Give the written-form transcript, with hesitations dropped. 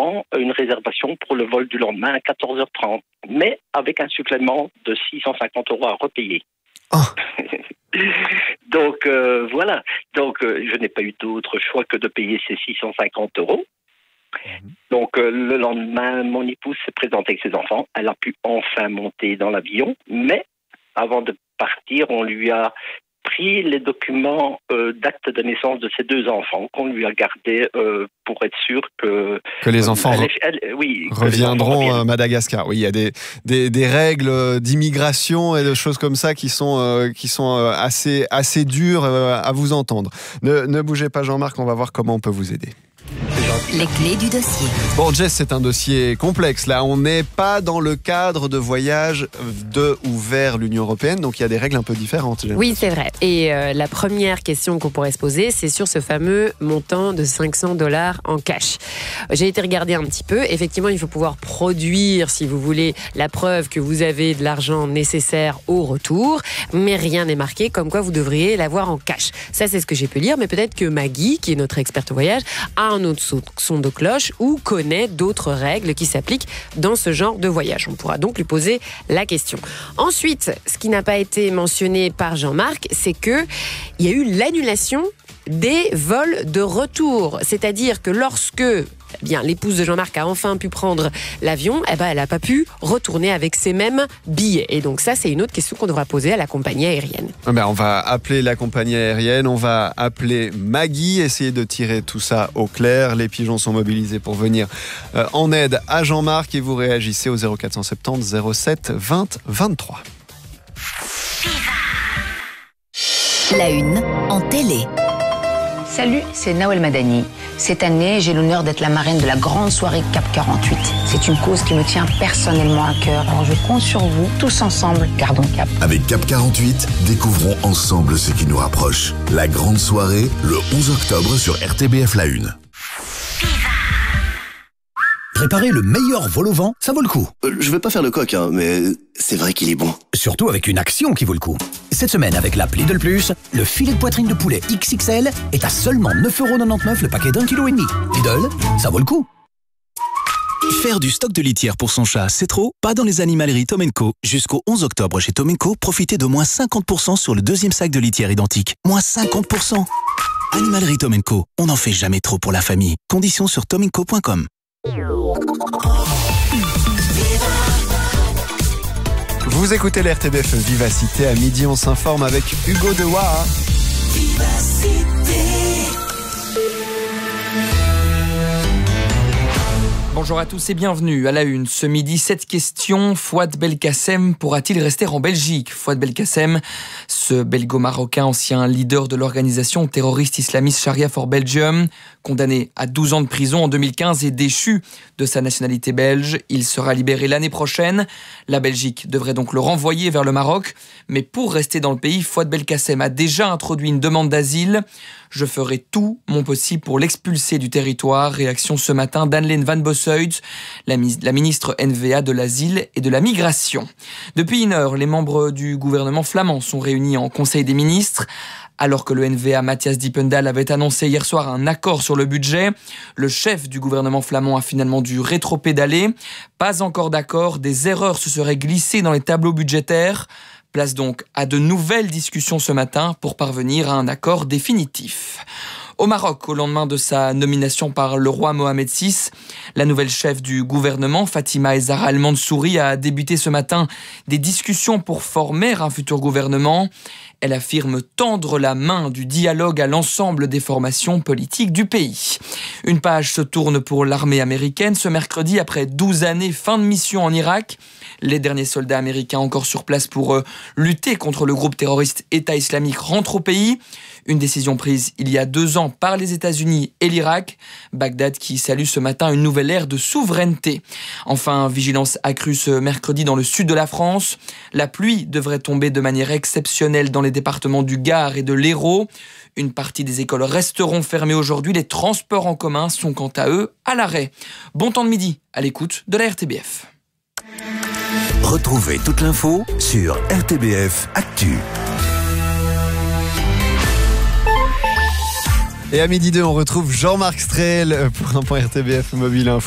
également une réservation pour le vol du lendemain à 14h30, mais avec un supplément de 650 € à repayer. Oh. Donc voilà. Donc je n'ai pas eu d'autre choix que de payer ces 650 €. Donc le lendemain, mon épouse s'est présentée avec ses enfants. Elle a pu enfin monter dans l'avion, mais avant de partir, on lui a pris les documents d'acte de naissance de ses 2 enfants qu'on lui a gardés pour être sûr que les enfants reviendront à Madagascar. Oui, il y a des règles d'immigration et de choses comme ça qui sont assez dures à vous entendre. Ne bougez pas, Jean-Marc, on va voir comment on peut vous aider. Les clés du dossier. Bon, Jess, c'est un dossier complexe. Là, on n'est pas dans le cadre de voyage de ou vers l'Union européenne, donc il y a des règles un peu différentes. Oui, c'est vrai. Et la première question qu'on pourrait se poser, c'est sur ce fameux montant de 500 $ en cash. J'ai été regarder un petit peu. Effectivement, il faut pouvoir produire, si vous voulez, la preuve que vous avez de l'argent nécessaire au retour, mais rien n'est marqué comme quoi vous devriez l'avoir en cash. Ça, c'est ce que j'ai pu lire, mais peut-être que Maggie, qui est notre experte voyage, a un autre son de cloche ou connaît d'autres règles qui s'appliquent dans ce genre de voyage. On pourra donc lui poser la question. Ensuite, ce qui n'a pas été mentionné par Jean-Marc, c'est qu'il y a eu l'annulation des vols de retour. C'est-à-dire que lorsque l'épouse de Jean-Marc a enfin pu prendre l'avion, elle n'a pas pu retourner avec ces mêmes billets. Et donc ça, c'est une autre question qu'on devra poser à la compagnie aérienne. On va appeler la compagnie aérienne, on va appeler Maggie, essayer de tirer tout ça au clair. Les pigeons sont mobilisés pour venir en aide à Jean-Marc et vous réagissez au 0470 07 20 23. La une en télé. Salut, c'est Nawel Madani. Cette année, j'ai l'honneur d'être la marraine de la grande soirée CAP 48. C'est une cause qui me tient personnellement à cœur. Alors je compte sur vous, tous ensemble, gardons cap. Avec CAP 48, découvrons ensemble ce qui nous rapproche. La grande soirée, le 11 octobre sur RTBF La Une. Préparer le meilleur vol au vent, ça vaut le coup. Je vais pas faire le coq, mais c'est vrai qu'il est bon. Surtout avec une action qui vaut le coup. Cette semaine, avec l'app Lidl Plus, le filet de poitrine de poulet XXL est à seulement 9,99 € le paquet d'1,5 kg. Lidl, ça vaut le coup. Faire du stock de litière pour son chat, c'est trop? Pas dans les animaleries Tom & Co. Jusqu'au 11 octobre chez Tom & Co, profitez de moins 50% sur le deuxième sac de litière identique. Moins 50%. Animalerie Tom & Co. On n'en fait jamais trop pour la famille. Conditions sur tomandco.com. Vous écoutez l'RTBF Vivacité. À midi, on s'informe avec Hugo Dewa. Bonjour à tous et bienvenue à la une. Ce midi, cette question, Fouad Belkacem pourra-t-il rester en Belgique? Fouad Belkacem, ce belgo-marocain ancien leader de l'organisation terroriste islamiste Sharia for Belgium, condamné à 12 ans de prison en 2015 et déchu de sa nationalité belge. Il sera libéré l'année prochaine. La Belgique devrait donc le renvoyer vers le Maroc. Mais pour rester dans le pays, Fouad Belkacem a déjà introduit une demande d'asile. Je ferai tout mon possible pour l'expulser du territoire. Réaction ce matin d'Anne-Lene Van Bossuyt, la ministre NVA de l'Asile et de la Migration. Depuis 1 heure, les membres du gouvernement flamand sont réunis en Conseil des ministres. Alors que le NVA Matthias Dippendal avait annoncé hier soir un accord sur le budget, le chef du gouvernement flamand a finalement dû rétropédaler. Pas encore d'accord, des erreurs se seraient glissées dans les tableaux budgétaires. Place donc à de nouvelles discussions ce matin pour parvenir à un accord définitif. Au Maroc, au lendemain de sa nomination par le roi Mohamed VI, la nouvelle chef du gouvernement, Fatima Zahra El Mansouri, a débuté ce matin des discussions pour former un futur gouvernement. Elle affirme tendre la main du dialogue à l'ensemble des formations politiques du pays. Une page se tourne pour l'armée américaine. Ce mercredi, après 12 années, fin de mission en Irak. Les derniers soldats américains encore sur place pour lutter contre le groupe terroriste État islamique rentrent au pays. Une décision prise il y a 2 ans par les États-Unis et l'Irak. Bagdad qui salue ce matin une nouvelle ère de souveraineté. Enfin, vigilance accrue ce mercredi dans le sud de la France. La pluie devrait tomber de manière exceptionnelle dans les départements du Gard et de l'Hérault. Une partie des écoles resteront fermées aujourd'hui. Les transports en commun sont quant à eux à l'arrêt. Bon temps de midi à l'écoute de la RTBF. Retrouvez toute l'info sur RTBF Actu. Et à midi 2, on retrouve Jean-Marc Strel pour un point RTBF Mobile Info.